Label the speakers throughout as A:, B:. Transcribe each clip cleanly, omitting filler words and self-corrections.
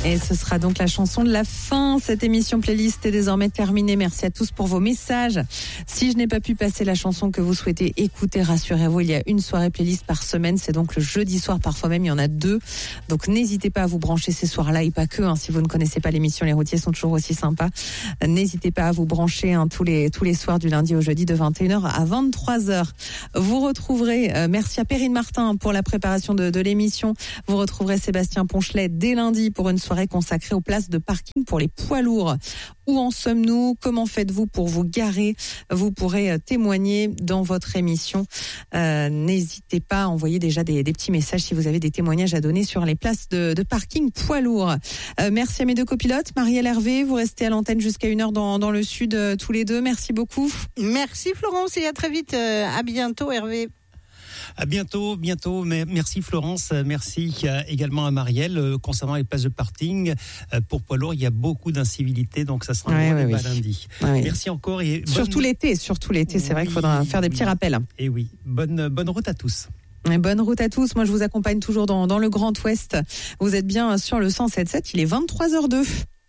A: Et ce sera donc la chanson de la fin. Cette émission playlist est désormais terminée. Merci à tous pour vos messages. Si je n'ai pas pu passer la chanson que vous souhaitez écouter, rassurez-vous, il y a une soirée playlist par semaine. C'est donc le jeudi soir, parfois même il y en a 2. Donc n'hésitez pas à vous brancher ces soirs-là et pas que. Si vous ne connaissez pas l'émission, les routiers sont toujours aussi sympas. N'hésitez pas à vous brancher tous les soirs du lundi au jeudi de 21h à 23h. Vous retrouverez, merci à Perrine Martin pour la préparation de l'émission. Vous retrouverez Sébastien Ponchelet dès lundi pour une soirée consacrée aux places de parking pour les poids lourds. Où en sommes-nous? Comment faites-vous pour vous garer? Vous pourrez témoigner dans votre émission. N'hésitez pas à envoyer déjà des petits messages si vous avez des témoignages à donner sur les places de parking poids lourds. Merci à mes 2 copilotes, Marielle, Hervé. Vous restez à l'antenne jusqu'à 1h dans le sud tous les 2. Merci beaucoup.
B: Merci Florence et à très vite. À bientôt Hervé.
C: À bientôt. Mais merci Florence, merci également à Marielle. Concernant les places de parking pour poids lourds, il y a beaucoup d'incivilités, donc ça sera un débat lundi. Merci encore. Et
A: surtout l'été, c'est vrai qu'il faudra faire des petits rappels.
C: Et oui, bonne route à tous.
A: Et bonne route à tous. Moi, je vous accompagne toujours dans le Grand Ouest. Vous êtes bien sur le 107.7. Il est 23h02.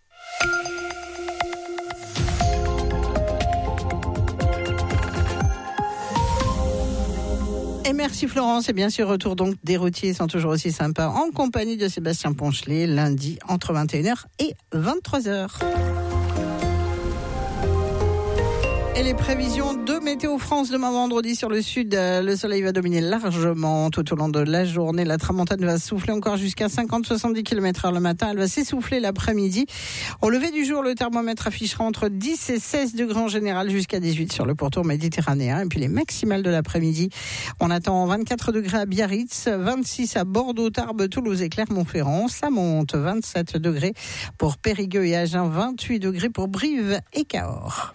B: Et merci Florence. Et bien sûr, retour donc des routiers sont toujours aussi sympas en compagnie de Sébastien Ponchelet, lundi entre 21h et 23h. Et les prévisions de Météo France demain vendredi sur le sud, le soleil va dominer largement tout au long de la journée. La tramontane va souffler encore jusqu'à 50-70 km/h le matin. Elle va s'essouffler l'après-midi. Au lever du jour, le thermomètre affichera entre 10 et 16 degrés en général jusqu'à 18 sur le pourtour méditerranéen. Et puis les maximales de l'après-midi, on attend 24 degrés à Biarritz, 26 à Bordeaux, Tarbes, Toulouse et Clermont-Ferrand. Ça monte 27 degrés pour Périgueux et Agen, 28 degrés pour Brive et Cahors.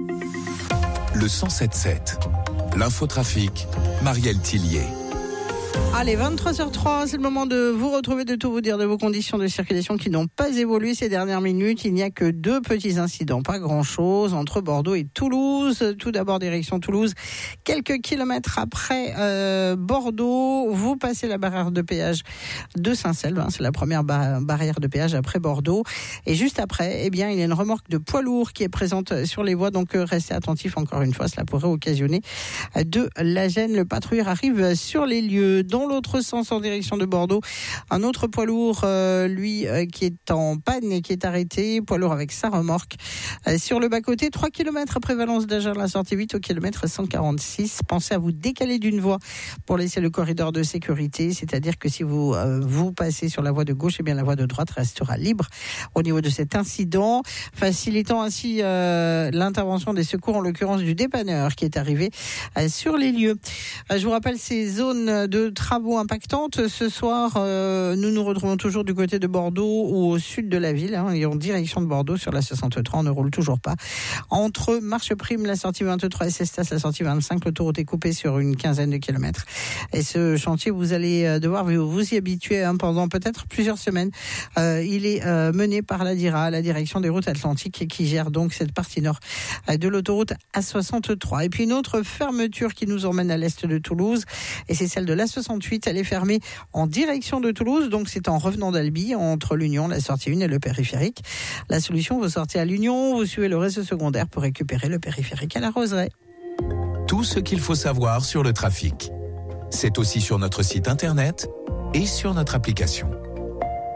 D: Le 107.7, l'infotrafic, Marielle Tillier.
B: Allez, 23h03, c'est le moment de vous retrouver, de tout vous dire de vos conditions de circulation qui n'ont pas évolué ces dernières minutes. Il n'y a que 2 petits incidents, pas grand-chose, entre Bordeaux et Toulouse. Tout d'abord, direction Toulouse, quelques kilomètres après Bordeaux, vous passez la barrière de péage de Saint-Selve, c'est la première barrière de péage après Bordeaux. Et juste après, il y a une remorque de poids lourd qui est présente sur les voies, donc restez attentifs encore une fois, cela pourrait occasionner de la gêne. Le patrouilleur arrive sur les lieux. Dans l'autre sens, en direction de Bordeaux, un autre poids lourd, qui est en panne et qui est arrêté, poids lourd avec sa remorque. Sur le bas-côté, 3 km après Valence d'Agen, la sortie 8 au kilomètre 146. Pensez à vous décaler d'une voie pour laisser le corridor de sécurité, c'est-à-dire que si vous passez sur la voie de gauche, la voie de droite restera libre au niveau de cet incident, facilitant ainsi l'intervention des secours, en l'occurrence du dépanneur qui est arrivé sur les lieux. Je vous rappelle ces zones de travaux impactantes. Ce soir, nous nous retrouvons toujours du côté de Bordeaux ou au sud de la ville, et en direction de Bordeaux sur la 63. On ne roule toujours pas. Entre Marcheprime, la sortie 23 et Cestas, la sortie 25, l'autoroute est coupée sur une quinzaine de kilomètres. Et ce chantier, vous allez devoir vous y habituer pendant peut-être plusieurs semaines. Il est mené par la DIRA, la direction des routes atlantiques, qui gère donc cette partie nord de l'autoroute A63. Et puis une autre fermeture qui nous emmène à l'est de Toulouse, et c'est celle de la 68. Elle est fermée en direction de Toulouse, donc c'est en revenant d'Albi, entre l'Union, la sortie 1 et le périphérique. La solution, vous sortez à l'Union, vous suivez le réseau secondaire pour récupérer le périphérique à la Roseraie.
D: Tout ce qu'il faut savoir sur le trafic, c'est aussi sur notre site internet et sur notre application.